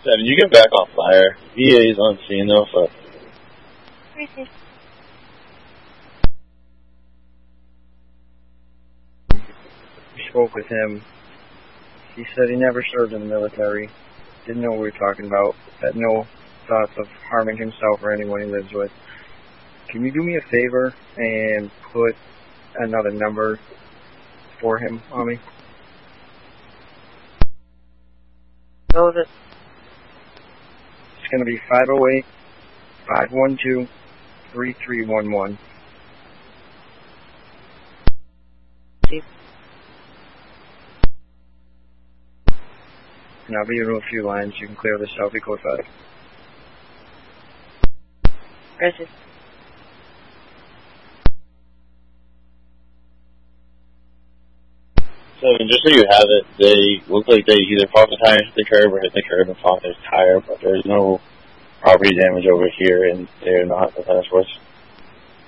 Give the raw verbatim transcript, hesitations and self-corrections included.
Seven, you get back on fire. V A is on scene though, so. Receive. We spoke with him. He said he never served in the military, didn't know what we were talking about, had no thoughts of harming himself or anyone he lives with. Can you do me a favor and put another number for him on me? What was it? It's going to be five oh eight, five one two, three three one one. And I'll be in a few lines. You can clear this out. Be code five. Receive. Seven, just so you have it, they look like they either fought the tire hit the curb or hit the curb and fought their tire, but there's no property damage over here, and they're not the tennis courts.